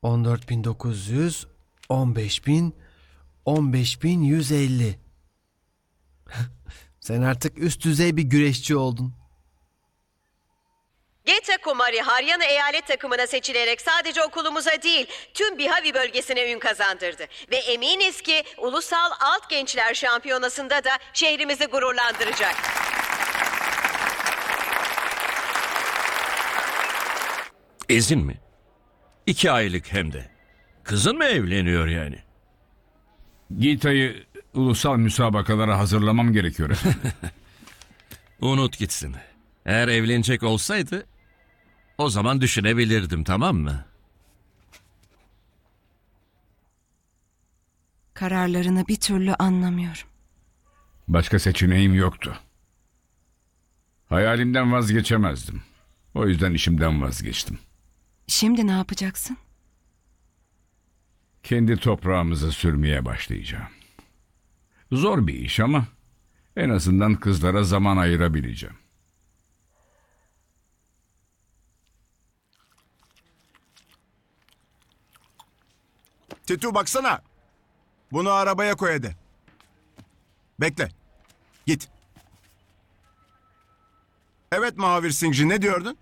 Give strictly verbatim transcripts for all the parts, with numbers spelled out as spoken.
on dört bin dokuz yüz, on beş bin, on beş bin yüz elli. Sen artık üst düzey bir güreşçi oldun. Geta Kumari Haryana eyalet takımına seçilerek sadece okulumuza değil tüm Bihavi bölgesine ün kazandırdı. Ve eminiz ki Ulusal Alt Gençler Şampiyonası'nda da şehrimizi gururlandıracak. İzin mi? İki aylık hem de. Kızın mı evleniyor yani? Gita'yı ulusal müsabakalara hazırlamam gerekiyor efendim. Unut gitsin. Eğer evlenecek olsaydı o zaman düşünebilirdim, tamam mı? Kararlarını bir türlü anlamıyorum. Başka seçeneğim yoktu. Hayalimden vazgeçemezdim. O yüzden işimden vazgeçtim. Şimdi ne yapacaksın? Kendi toprağımızı sürmeye başlayacağım. Zor bir iş ama en azından kızlara zaman ayırabileceğim. Titu baksana. Bunu arabaya koy hadi. Bekle. Git. Evet Mahavir Singhji, ne diyordun?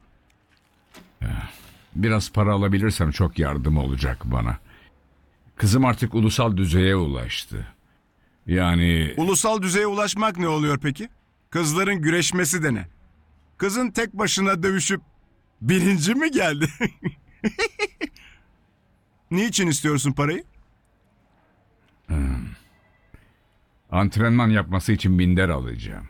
Biraz para alabilirsem çok yardım olacak bana. Kızım artık ulusal düzeye ulaştı. Yani Ulusal düzeye ulaşmak ne oluyor peki? Kızların güreşmesi de ne? Kızın tek başına dövüşüp birinci mi geldi? Niçin istiyorsun parayı? antrenman yapması için minder alacağım.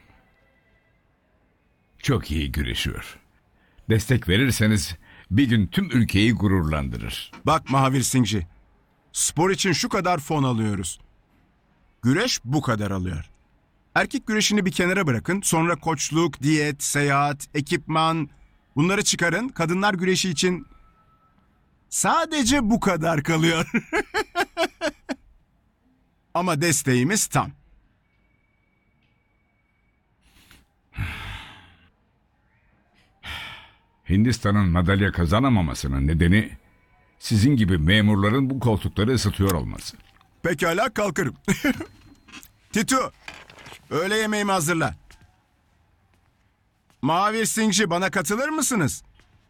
Çok iyi güreşiyor. Destek verirseniz bir gün tüm ülkeyi gururlandırır. Bak Mahavir Singhji, spor için şu kadar fon alıyoruz. Güreş bu kadar alıyor. Erkek güreşini bir kenara bırakın, sonra koçluk, diyet, seyahat, ekipman bunları çıkarın. Kadınlar güreşi için sadece bu kadar kalıyor. Ama desteğimiz tam. Hindistan'ın madalya kazanamamasının nedeni sizin gibi memurların bu koltukları ısıtıyor olması. Pekala, kalkarım. Titu, öğle yemeğimi hazırla. Mahavir Singhji, bana katılır mısınız?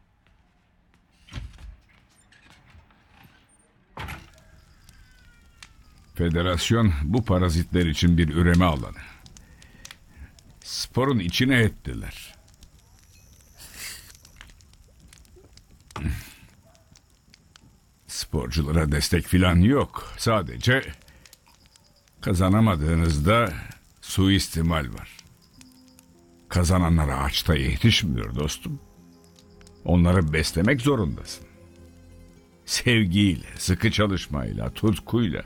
Federasyon bu parazitler için bir üreme alanı. Sporun içine ettiler. Sporculara destek filan yok. Sadece kazanamadığınızda suistimal var. Kazananlara açta yetişmiyor dostum. Onları beslemek zorundasın. Sevgiyle, sıkı çalışmayla, tutkuyla.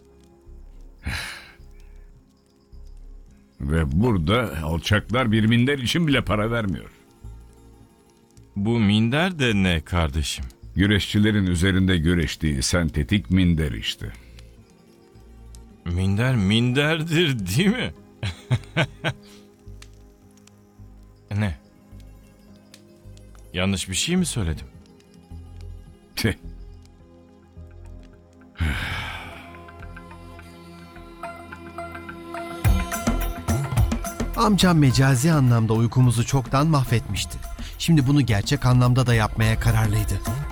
Ve burada alçaklar bir minder için bile para vermiyor. Bu minder de ne kardeşim? Güreşçilerin üzerinde güreştiği sentetik minder işte. Minder minderdir değil mi? Ne? Yanlış bir şey mi söyledim? Tüh. Amcam mecazi anlamda uykumuzu çoktan mahvetmişti. Şimdi bunu gerçek anlamda da yapmaya kararlıydı.